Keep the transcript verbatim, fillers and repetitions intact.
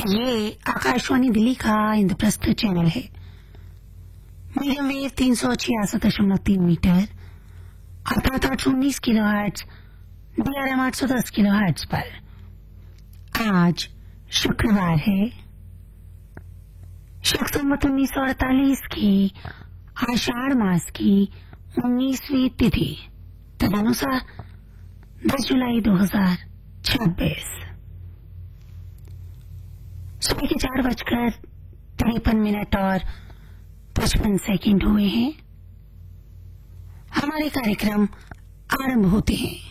ये आकाशवाणी दिल्ली का इंद्रप्रस्थ चैनल है। मीडियम वेव तीन सौ छियासठ दशमलव तीन मीटर अर्थात आठ सौ उन्नीस किलो हर्ट्ज डीआरएम आठ सौ दस किलो हर्ट्ज पर आज शुक्रवार है, शक संवत उन्नीस सौ अड़तालीस की आषाढ़ मास की उन्नीसवीं तिथि तदनुसार दस जुलाई दो हजार छब्बीस सुबह के चार बजकर तिरपन मिनट और पचपन सेकंड हुए हैं। हमारे कार्यक्रम आरंभ होते हैं।